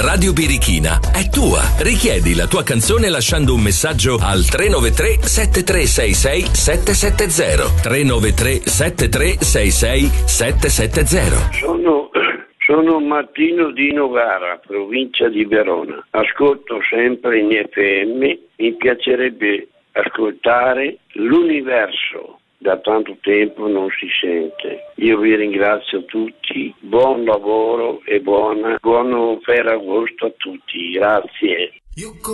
Radio Birichina è tua. Richiedi la tua canzone lasciando un messaggio al 393 7366 770. 393 7366 770. Sono Martino di Novara, provincia di Verona. Ascolto sempre in FM. Mi piacerebbe ascoltare l'Universo. Da tanto tempo non si sente. Io vi ringrazio tutti, buon lavoro e buon Ferragosto a tutti. Grazie.